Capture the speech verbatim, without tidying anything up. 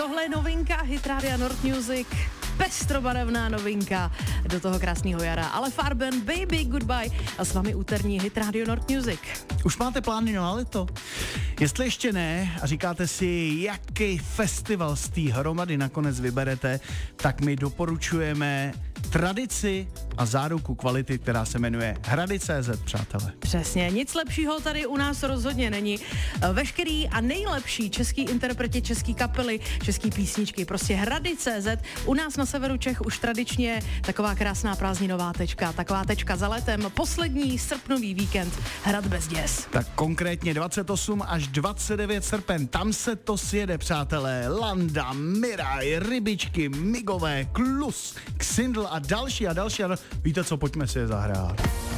Tohle je novinka Hit Rádia Nord Music. Pestrobarevná novinka do toho krásného jara. Ale Farben, Baby Goodbye a s vámi úterní Hit Radio Nord Music. Už máte plány na léto? Jestli ještě ne a říkáte si, jaký festival z té hromady nakonec vyberete, tak my doporučujeme tradici a záruku kvality, která se jmenuje Hrady tečka cé zet, přátelé. Přesně, nic lepšího tady u nás rozhodně není. Veškerý a nejlepší český interpreti, český kapely, český písničky, prostě Hrady tečka cé zet. U nás na severu Čech už tradičně taková krásná prázdninová tečka, taková tečka za letem, poslední srpnový víkend Hrad bez děs. Tak konkrétně dvacet osm až dvacet devět srpen, tam se to sjede, přátelé. Landa, Miraj, Rybičky, Migové, Klus, Xindl a další a další. A víte co, pojďme si je zahrát.